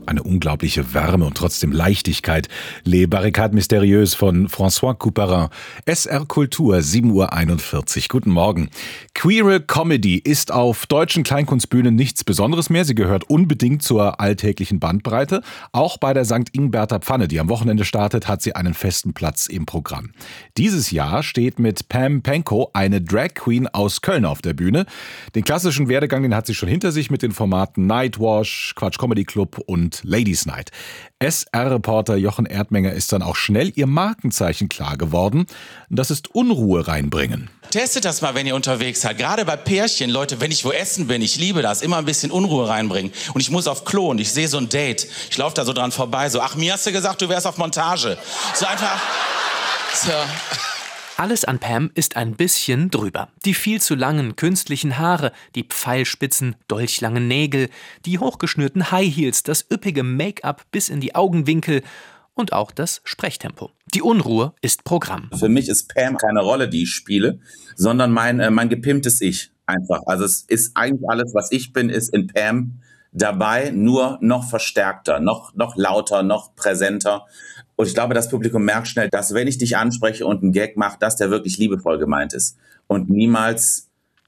Eine unglaubliche Wärme und trotzdem Leichtigkeit. Les Barricades Mystérieuses von François Couperin. SR Kultur, 7:41 Uhr. Guten Morgen. Queere Comedy ist auf deutschen Kleinkunstbühnen nichts Besonderes mehr. Sie gehört unbedingt zur alltäglichen Bandbreite. Auch bei der St. Ingberter Pfanne, die am Wochenende startet, hat sie einen festen Platz im Programm. Dieses Jahr steht mit Pam Penkow eine Drag Queen aus Köln auf der Bühne. Den klassischen Werdegang, den hat sie schon hinter sich mit den Formaten Nightwash, Quatsch Comedy Club und Ladies Night. SR-Reporter Jochen Erdmenger ist dann auch schnell ihr Markenzeichen klar geworden. Das ist Unruhe reinbringen. Testet das mal, wenn ihr unterwegs seid. Gerade bei Pärchen, Leute, wenn ich wo essen bin, ich liebe das, immer ein bisschen Unruhe reinbringen. Und ich muss auf Klo und ich sehe so ein Date. Ich laufe da so dran vorbei, so, ach, mir hast du gesagt, du wärst auf Montage. So einfach, so. Alles an Pam ist ein bisschen drüber. Die viel zu langen künstlichen Haare, die pfeilspitzen, dolchlangen Nägel, die hochgeschnürten High Heels, das üppige Make-up bis in die Augenwinkel und auch das Sprechtempo. Die Unruhe ist Programm. Für mich ist Pam keine Rolle, die ich spiele, sondern mein gepimptes Ich einfach. Also es ist eigentlich alles, was ich bin, ist in Pam dabei, nur noch verstärkter, noch lauter, noch präsenter. Und ich glaube, das Publikum merkt schnell, dass wenn ich dich anspreche und einen Gag mache, dass der wirklich liebevoll gemeint ist und niemals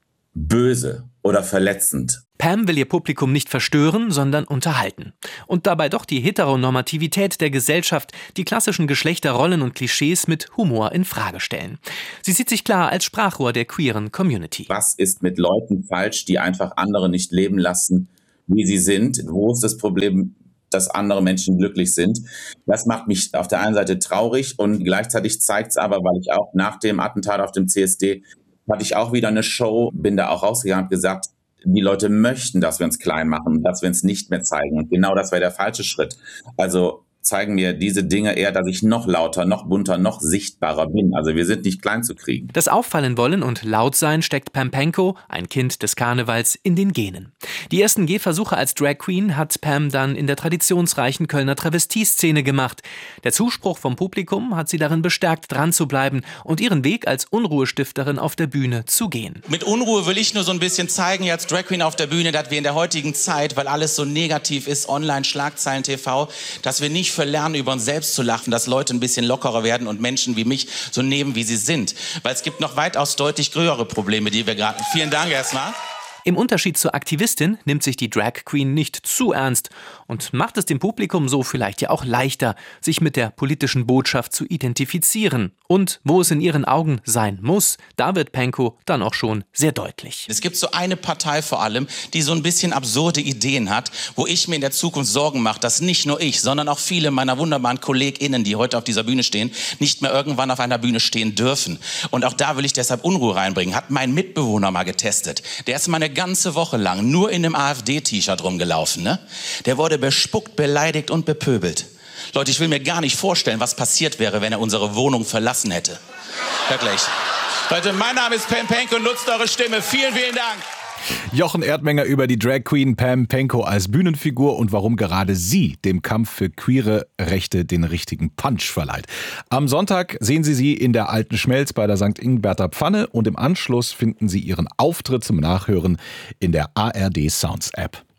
böse oder verletzend. Pam will ihr Publikum nicht verstören, sondern unterhalten. Und dabei doch die Heteronormativität der Gesellschaft, die klassischen Geschlechterrollen und Klischees mit Humor in Frage stellen. Sie sieht sich klar als Sprachrohr der queeren Community. Was ist mit Leuten falsch, die einfach andere nicht leben lassen, wie sie sind? Wo ist das Problem, dass andere Menschen glücklich sind? Das macht mich auf der einen Seite traurig und gleichzeitig zeigt es aber, weil ich auch nach dem Attentat auf dem CSD hatte ich auch wieder eine Show, bin da auch rausgegangen und gesagt, die Leute möchten, dass wir uns klein machen, dass wir uns nicht mehr zeigen. Und genau das wäre der falsche Schritt. Also zeigen mir diese Dinge eher, dass ich noch lauter, noch bunter, noch sichtbarer bin. Also wir sind nicht klein zu kriegen. Das Auffallen wollen und laut sein steckt Pam Penkow, ein Kind des Karnevals, in den Genen. Die ersten Gehversuche als Drag Queen hat Pam dann in der traditionsreichen Kölner Travestieszene gemacht. Der Zuspruch vom Publikum hat sie darin bestärkt, dran zu bleiben und ihren Weg als Unruhestifterin auf der Bühne zu gehen. Mit Unruhe will ich nur so ein bisschen zeigen, jetzt Drag Queen auf der Bühne, dass wir in der heutigen Zeit, weil alles so negativ ist, online, Schlagzeilen, TV, dass wir nicht verlernen, über uns selbst zu lachen, dass Leute ein bisschen lockerer werden und Menschen wie mich so nehmen, wie sie sind. Weil es gibt noch weitaus deutlich größere Probleme, die wir gerade... Vielen Dank erstmal. Im Unterschied zur Aktivistin nimmt sich die Drag Queen nicht zu ernst und macht es dem Publikum so vielleicht ja auch leichter, sich mit der politischen Botschaft zu identifizieren. Und wo es in ihren Augen sein muss, da wird Penkow dann auch schon sehr deutlich. Es gibt so eine Partei vor allem, die so ein bisschen absurde Ideen hat, wo ich mir in der Zukunft Sorgen mache, dass nicht nur ich, sondern auch viele meiner wunderbaren KollegInnen, die heute auf dieser Bühne stehen, nicht mehr irgendwann auf einer Bühne stehen dürfen. Und auch da will ich deshalb Unruhe reinbringen. Hat mein Mitbewohner mal getestet. Der ist mal eine ganze Woche lang nur in einem AfD-T-Shirt rumgelaufen. Ne? Der wurde bespuckt, beleidigt und bepöbelt. Leute, ich will mir gar nicht vorstellen, was passiert wäre, wenn er unsere Wohnung verlassen hätte. Wirklich. Leute, mein Name ist Pam Penkow und nutzt eure Stimme. Vielen, vielen Dank. Jochen Erdmenger über die Drag Queen Pam Penkow als Bühnenfigur und warum gerade sie dem Kampf für queere Rechte den richtigen Punch verleiht. Am Sonntag sehen Sie in der Alten Schmelz bei der St. Ingberter Pfanne und im Anschluss finden Sie Ihren Auftritt zum Nachhören in der ARD Sounds App.